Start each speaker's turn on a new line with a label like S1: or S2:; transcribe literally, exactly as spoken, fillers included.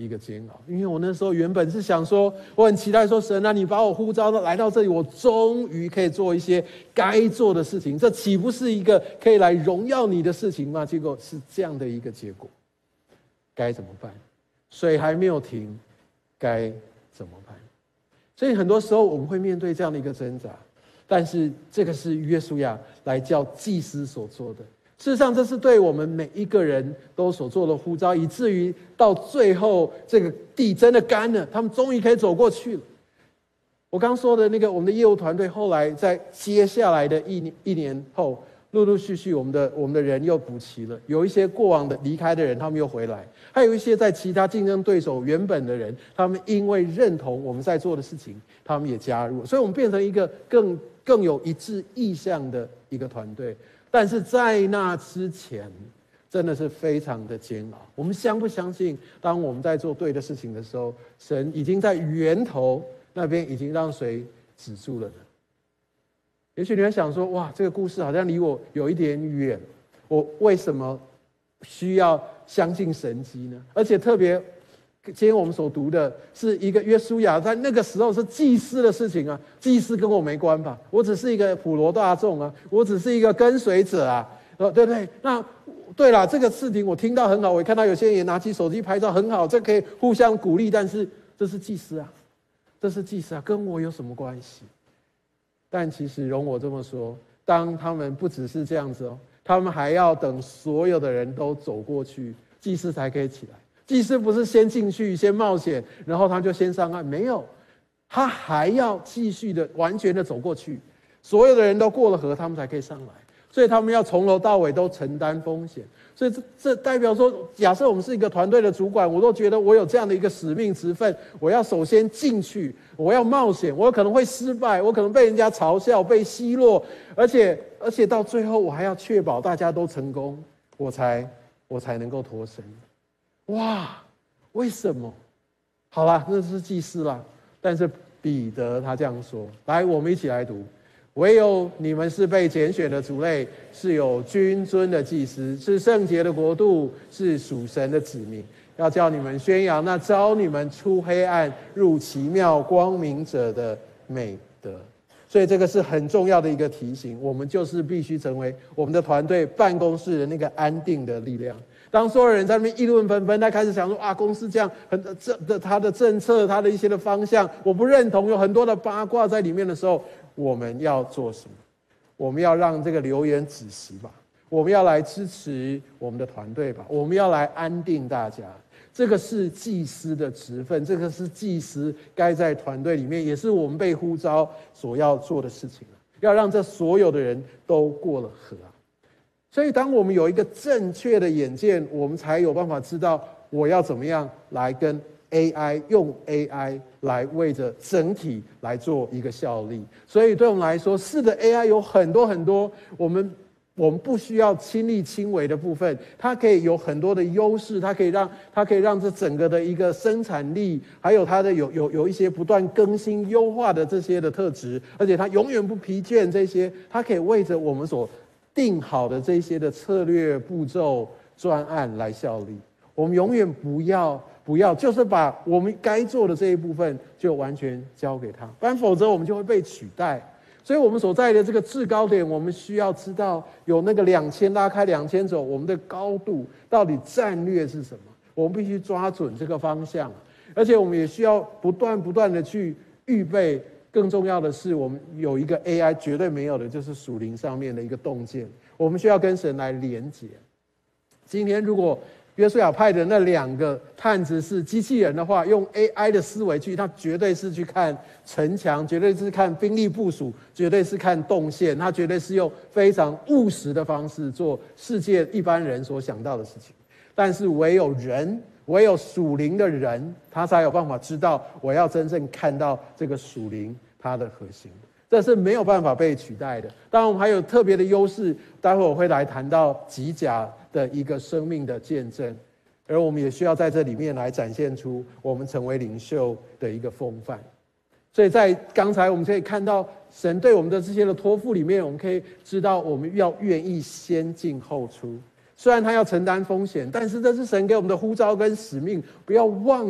S1: 一个煎熬。因为我那时候原本是想说，我很期待说，神啊，你把我呼召来到这里，我终于可以做一些该做的事情，这岂不是一个可以来荣耀你的事情吗？结果是这样的一个结果，该怎么办？水还没有停，该怎么办？所以很多时候我们会面对这样的一个挣扎，但是这个是约书亚来叫祭司所做的。事实上，这是对我们每一个人都所做的呼召，以至于到最后这个地真的干了，他们终于可以走过去了。我刚说的那个我们的业务团队，后来在接下来的一年一年后，陆陆续续我们的我们的人又补齐了，有一些过往的离开的人，他们又回来，还有一些在其他竞争对手原本的人，他们因为认同我们在做的事情，他们也加入，所以我们变成一个更更有一致意向的一个团队。但是在那之前，真的是非常的煎熬。我们相不相信，当我们在做对的事情的时候，神已经在源头那边已经让水止住了呢？也许你会想说，哇，这个故事好像离我有一点远，我为什么需要相信神迹呢？而且特别今天我们所读的是一个约书亚在那个时候是祭司的事情啊，祭司跟我没关吧？我只是一个普罗大众啊，我只是一个跟随者啊，对不对？那对了，这个事情我听到很好，我也看到有些人也拿起手机拍照，很好，这可以互相鼓励。但是这是祭司啊，这是祭司啊，跟我有什么关系？但其实容我这么说，当他们不只是这样子哦，他们还要等所有的人都走过去，祭司才可以起来。祭司不是先进去先冒险，然后他就先上岸，没有，他还要继续的完全的走过去，所有的人都过了河，他们才可以上来。所以他们要从头到尾都承担风险。所以这这代表说，假设我们是一个团队的主管，我都觉得我有这样的一个使命职分，我要首先进去，我要冒险，我可能会失败，我可能被人家嘲笑，被奚落，而且而且到最后我还要确保大家都成功，我才我才能够脱身。哇，为什么？好啦，那是祭司啦。但是彼得他这样说，来，我们一起来读：唯有你们是被拣选的族类，是有君尊的祭司，是圣洁的国度，是属神的子民。要叫你们宣扬那召你们出黑暗入奇妙光明者的美德。所以这个是很重要的一个提醒，我们就是必须成为我们的团队办公室的那个安定的力量。当所有人在那边议论纷纷，他开始想说啊，公司这样很这的他的政策，他的一些的方向，我不认同，有很多的八卦在里面的时候，我们要做什么？我们要让这个流言止息吧，我们要来支持我们的团队吧，我们要来安定大家。这个是祭司的职分，这个是祭司该在团队里面，也是我们被呼召所要做的事情，要让这所有的人都过了河啊。所以当我们有一个正确的眼见，我们才有办法知道我要怎么样来跟 A I 用 A I 来为着整体来做一个效力。所以对我们来说，是的 A I 有很多很多我们我们不需要亲力亲为的部分，它可以有很多的优势，它可以让它可以让这整个的一个生产力，还有它的有有有一些不断更新优化的这些的特质，而且它永远不疲倦，这些它可以为着我们所定好的这些的策略步骤专案来效力。我们永远不要不要就是把我们该做的这一部分就完全交给他，不然否则我们就会被取代。所以我们所在的这个制高点，我们需要知道有那个两千拉开两千走，我们的高度到底战略是什么，我们必须抓准这个方向，而且我们也需要不断不断的去预备。更重要的是，我们有一个 A I 绝对没有的，就是属灵上面的一个洞见，我们需要跟神来连结。今天如果约书亚派的那两个探子是机器人的话，用 A I 的思维去，他绝对是去看城墙，绝对是看兵力部署，绝对是看动线，他绝对是用非常务实的方式做世界一般人所想到的事情。但是唯有人，唯有属灵的人，他才有办法知道我要真正看到这个属灵它的核心，这是没有办法被取代的。当然我们还有特别的优势，待会我会来谈到吉甲的一个生命的见证，而我们也需要在这里面来展现出我们成为领袖的一个风范。所以在刚才我们可以看到神对我们的这些的托付里面，我们可以知道我们要愿意先进后出。虽然他要承担风险，但是这是神给我们的呼召跟使命，不要忘